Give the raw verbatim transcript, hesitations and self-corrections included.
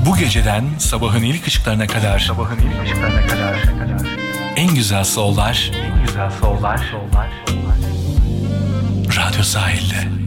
Bu geceden sabahın ilk ışıklarına kadar, sabahın ilk ışıklarına kadar, en güzel soul'lar, en güzel soul'lar, soul'lar, Radyo Sahil'de.